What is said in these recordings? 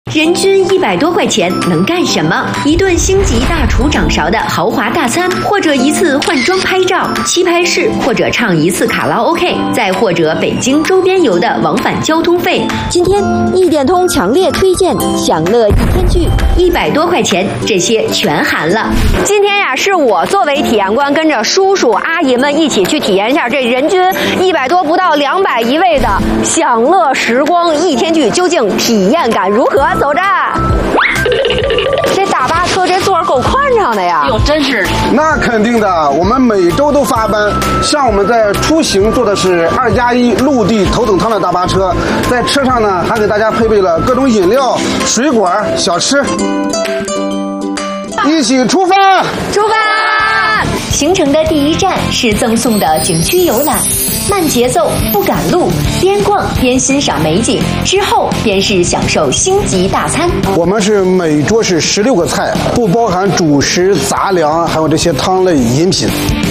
人均100多块钱能干什么？一顿星级大厨掌勺的豪华大餐，或者一次换装拍照、棋牌室，或者唱一次卡拉 OK， 再或者北京周边游的往返交通费。 今天一点通强烈推荐享乐一天剧 ，100多块钱，这些全含了。 今天呀，是我作为体验官，跟着叔叔阿姨们一起去体验一下这人均100多不到200一位的享乐时光一天剧，究竟体验感如何？走着。这大巴车这座够宽敞的呀！ 哟，真是。 那肯定的，我们每周都发班。像我们在出行坐的是2+1陆地头等舱的大巴车，在车上呢还给大家配备了各种饮料、水果、小吃。一起出发！ 出发！ 行程的第一站是赠送的景区游览，慢节奏不赶路，边逛边欣赏美景，之后便是享受星级大餐。 我们是每桌是16个菜，不包含主食、杂粮，还有这些汤类饮品。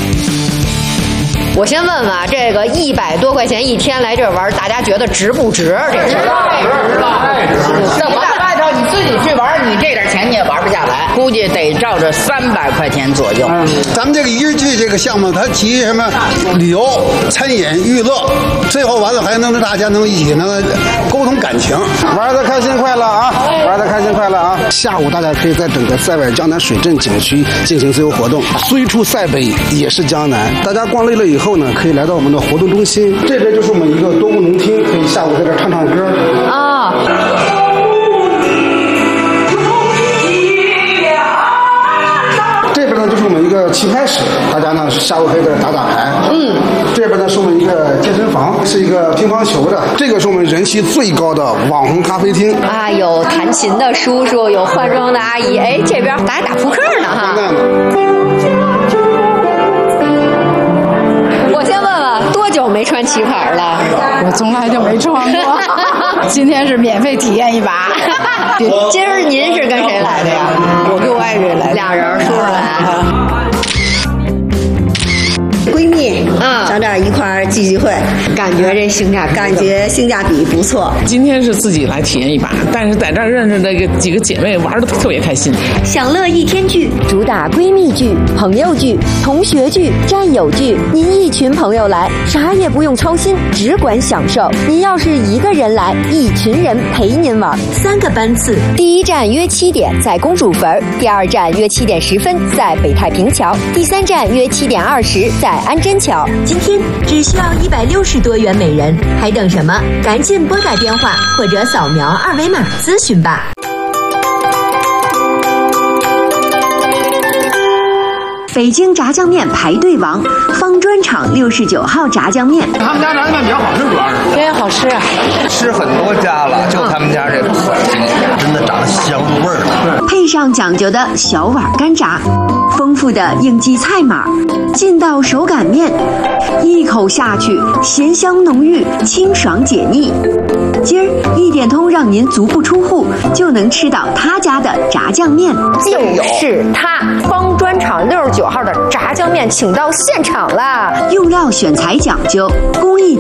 我先问问啊，这个100多块钱一天来这玩，大家觉得值不值？这是太值了！这在外头你自己去玩，你这点钱你也玩不下来，估计得照着300块钱左右。 咱们这个一日剧这个项目，它集什么旅游、餐饮、娱乐，最后完了还能让大家能一起能沟通感情， 玩得开心快乐啊！玩得开心快乐啊！下午大家可以在整个塞外江南水镇景区进行自由活动，虽处塞北也是江南。大家逛累了以后呢，可以来到我们的活动中心，这边就是我们一个多功能厅，可以下午在这唱唱歌啊。 这边呢就是我们一个棋牌室，大家呢下午可以在这打打牌。这边呢是我们一个健身房，是一个乒乓球的。这个是我们人气最高的网红咖啡厅啊，有弹琴的叔叔，有换装的阿姨，哎，这边还打扑克呢哈。我先问问，多久没穿棋牌了？ 我从来就没穿过，今天是免费体验一把。 今儿您是跟谁来的呀？ 我跟我爱人来， 俩人说出来。 闺蜜上这儿一块儿聚会， 感觉这性价比不错。 今天是自己来体验一把，但是在这儿认识的几个姐妹玩的特别开心。 享乐一天剧主打闺蜜剧、朋友剧、同学剧、战友剧。您一群朋友来，啥也不用操心，只管享受。您要是一个人来，一群人陪您玩。 3个班次， 第一站约7点在公主坟，第二站约7点10分在北太平桥，第3站约7点20在安贞桥。 今天只需要160多元每人，还等什么？赶紧拨打电话或者扫描2维码咨询吧。北京炸酱面排队王，方砖厂69号炸酱面。 他们家炸酱面比较好吃，主要是真好吃啊！ 吃很多家了，就他们家这个可劲， 真的炸得香入味了。 配上讲究的小碗干炸，丰富的应季菜码，劲道手擀面，一口下去，咸香浓郁，清爽解腻。今儿一点通让您足不出户就能吃到他家的炸酱面， 就是他方砖厂69号的炸酱面，请到现场啦！ 用料选材讲究，工艺